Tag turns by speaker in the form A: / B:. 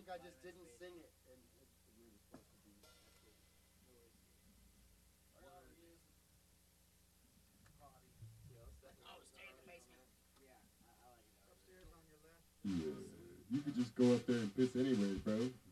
A: think I just didn't sing it, and we were supposed to be.
B: Oh, stay in the basement. Yeah, I like it.
C: Yeah, you could just go up there and piss anyway, bro.